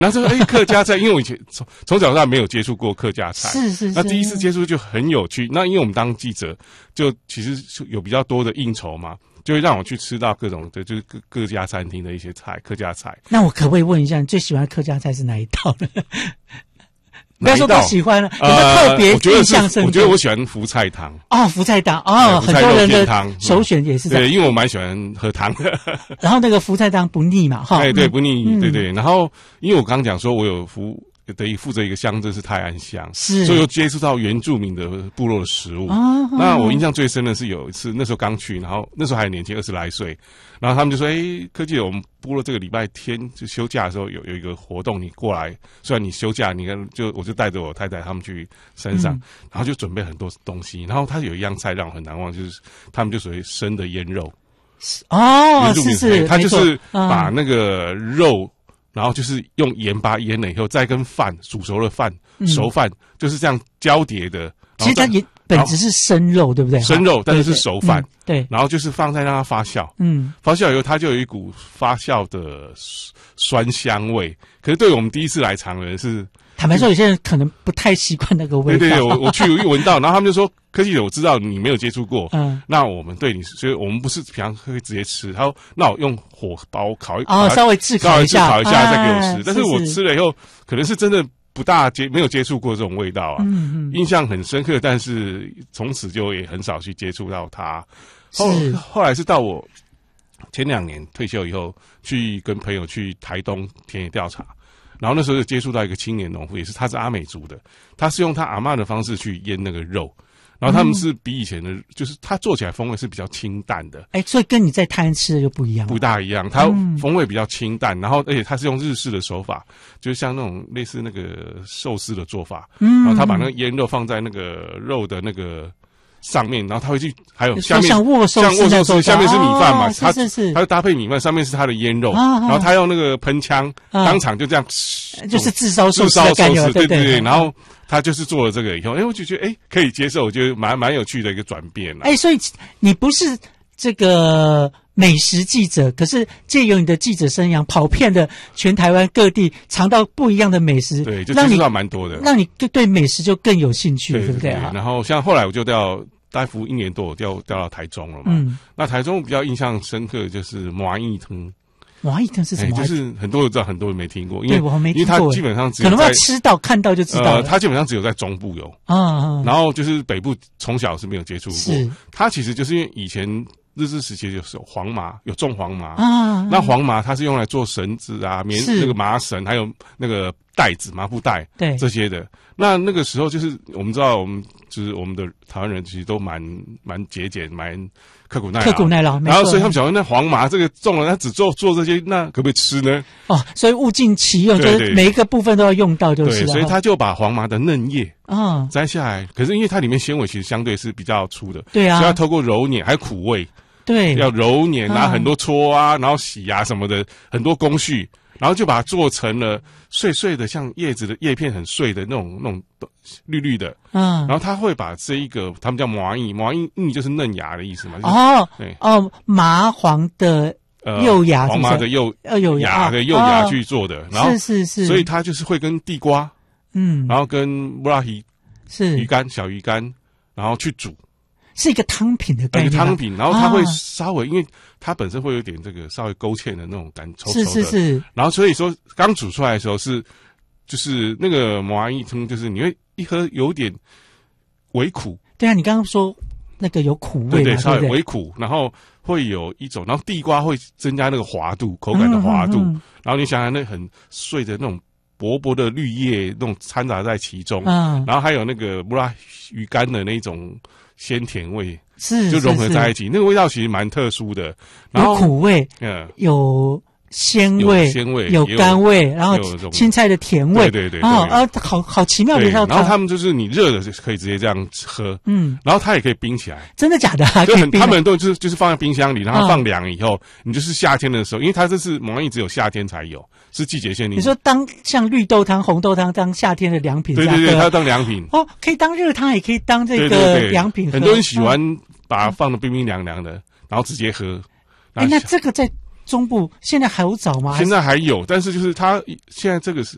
然后说客家菜，因为我以前从小到大没有接触过客家菜， 是， 那第一次接触就很有趣。那因为我们当记者，就其实有比较多的应酬嘛，就会让我去吃到各种的，就是各家餐厅的一些菜，客家菜。 那我可不可以问一下，你最喜欢客家菜是哪一道呢？不要说不喜欢了，有没有特别印象深刻？ 我觉得我喜欢福菜汤。 哦，福菜汤哦，很多人的首选也是这样。 对，因为我蛮喜欢喝汤的。 然后那个福菜汤不腻嘛，哈。 对，不腻，对。然后因为我刚刚讲说，我有负责一个乡镇是泰安乡， 是， 所以又接触到原住民的部落的食物。那我印象最深的是有一次，那时候刚去，然后那时候还年轻，20来岁，然后他们就说：“科技，我们部落这个礼拜天就休假的时候有一个活动，你过来。虽然你休假，我就带着我太太他们去山上，然后就准备很多东西。然后他有一样菜让我很难忘，就是他们就属于生的腌肉。 哦，是， 他就是把那个肉。”然后就是用盐巴腌了以后，再跟饭煮熟的饭、熟饭就是这样交叠的。 其实它本质是生肉，对不对？ 生肉，但是是熟饭。 对。 然后就是放在让它发酵。发酵以后，它就有一股发酵的酸香味。可是对我们第一次来尝的人是， 坦白说，有些人可能不太习惯那个味道。 对，我去一闻到，然后他们就说：“科技我知道你没有接触过，那我们对你，所以我们不是平常会直接吃。他说，那我用火把我烤稍微炙烤一下再给我吃。但是我吃了以后，可能是真的没有接触过这种味道啊，印象很深刻。但是从此就也很少去接触到它。后来是到我前2年退休以后，去跟朋友去台东田野调查。”然后那时候就接触到一个青年农夫，他是阿美族的，他是用他阿嬷的方式去腌那个肉，然后他们是比以前的，就是他做起来风味是比较清淡的。 所以跟你在泰安吃的就不一样。 不大一样，它风味比较清淡，然后而且它是用日式的手法，就是像那种类似那个寿司的做法，然后他把那个腌肉放在那个肉的那个上面，然后他会去，还有下面像握寿司， 下面是米饭嘛， 它就搭配米饭，上面是它的腌肉，然后他用那个喷枪，当场就这样， 就是自烧寿司的概念， 对，然后他就是做了这个以后，我就觉得可以接受，我觉得蛮有趣的一个转变了。 所以你不是这个美食记者，可是借由你的记者生涯，跑遍了全台湾各地，尝到不一样的美食， 对，就接触到蛮多的， 让你对美食就更有兴趣，对不对？ 然后像后来我就大概服1年多，我调到台中了嘛。那台中比较印象深刻的就是麻薏汤。 麻薏汤是什么？ 就是很多人知道，很多人没听过，因为我没听过， 因为它基本上只有可能要吃到看到就知道了。 它基本上只有在中部有然后就是北部从小是没有接触过。它其实就是因为以前日治时期就是有黄麻，有种黄麻那黄麻它是用来做绳子啊、那个麻绳，还有那个袋子、麻布袋这些的。那个时候就是我们知道，我们的台湾人其实都蛮节俭，蛮刻苦耐劳。然后所以他们想说，那黄麻这个种了，他只做这些，那可不可以吃呢？ 所以物尽其用，就是每一个部分都要用到，就是了。 对，所以他就把黄麻的嫩叶摘下来，可是因为它里面纤维其实相对是比较粗的， 对啊， 所以要透过揉捻，还有苦味， 对， 要揉捻啊，很多搓啊，然后洗啊什么的，很多工序。然后就把它做成了碎碎的，像叶子的叶片很碎的那种绿绿的。然后他会把这一个，他们叫麻薏就是嫩芽的意思嘛。 麻黄的幼芽， 黄麻的幼芽去做的。然后是， 所以它就是会跟地瓜，然后跟布拉鱼小鱼干，然后去煮。 是一个汤品的概念， 汤品，然后它会稍微，因为它本身会有点这个稍微勾芡的那种感，稠的， 是， 然后所以说刚煮出来的时候就是那个麻薏汤，就是你会一喝有点微苦， 对啊，你刚刚说那个有苦味， 对，稍微微苦，然后会有一种，然后地瓜会增加那个滑度，口感的滑度，然后你想想那很碎的那种薄薄的绿叶那种掺杂在其中，然后还有那个布拉鱼干的那种鲜甜味，就融合在一起，那个味道其实蛮特殊的。然后有苦味，有鲜味，有甘味，然后青菜的甜味， 对， 好奇妙的一道汤。 然后他们就是你热的可以直接这样喝，然后它也可以冰起来。 真的假的？ 就他们都就是放在冰箱里，然后放凉以后，你就是夏天的时候，因为它这是麻薏只有夏天才有，是季节限定。 你说像绿豆汤、红豆汤当夏天的凉品， 对，它当凉品可以当热汤，也可以当这个凉品喝。 很多人喜欢把它放得冰冰凉凉的，然后直接喝。 那这个在中部现在还有找吗？ 现在还有，但是就是它现在这个是